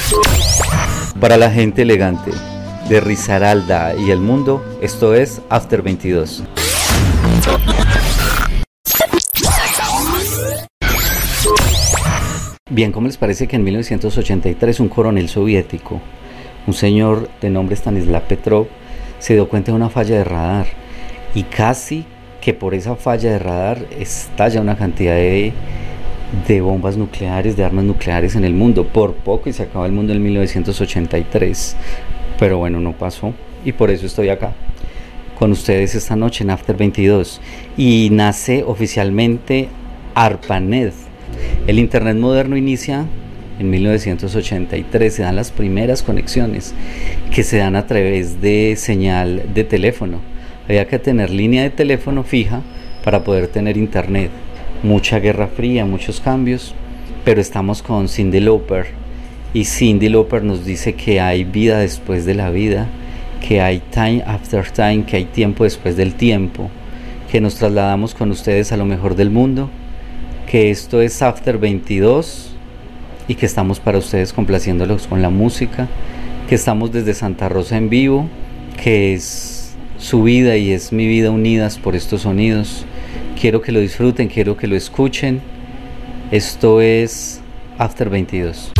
Para la gente elegante de Risaralda y el mundo, esto es After 22. Bien, ¿cómo les parece que en 1983 un coronel soviético, un señor de nombre Stanislav Petrov, se dio cuenta de una falla de radar y casi que por esa falla de radar estalla una cantidad de bombas nucleares, de armas nucleares en el mundo, por poco y se acaba el mundo en 1983, pero bueno, no pasó y por eso estoy acá con ustedes esta noche en After 22 y nace oficialmente ARPANET. El internet moderno inicia en 1983, se dan las primeras conexiones que se dan a través de señal de teléfono. Había que tener línea de teléfono fija para poder tener internet. Mucha guerra fría, muchos cambios, pero estamos con Cyndi Lauper y Cyndi Lauper nos dice que hay vida después de la vida, que hay time after time, que hay tiempo después del tiempo, que nos trasladamos con ustedes a lo mejor del mundo, que esto es After 22 y que estamos para ustedes complaciéndolos con la música, que estamos desde Santa Rosa en vivo, que es su vida y es mi vida unidas por estos sonidos. Quiero que lo disfruten, quiero que lo escuchen. Esto es After 22.